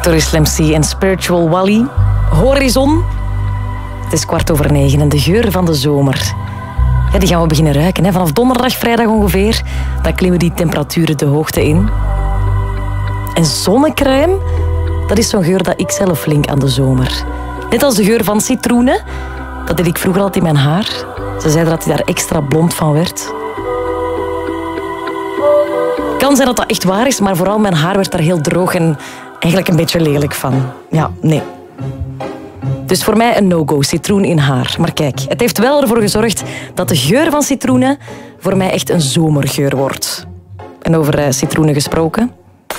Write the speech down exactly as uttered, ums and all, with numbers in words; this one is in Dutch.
Toris Lemcy en Spiritual Wally. Horizon. Het is kwart over negen en de geur van de zomer. Ja, die gaan we beginnen ruiken. Hè. Vanaf donderdag, vrijdag ongeveer. Dan klimmen die temperaturen de hoogte in. En zonnecrème, dat is zo'n geur dat ik zelf link aan de zomer. Net als de geur van citroenen. Dat deed ik vroeger altijd in mijn haar. Ze zeiden dat hij daar extra blond van werd. Kan zijn dat dat echt waar is, maar vooral mijn haar werd daar heel droog en eigenlijk een beetje lelijk van. Ja, nee. Dus voor mij een no-go, citroen in haar. Maar kijk, het heeft wel ervoor gezorgd dat de geur van citroenen voor mij echt een zomergeur wordt. En over uh, citroenen gesproken...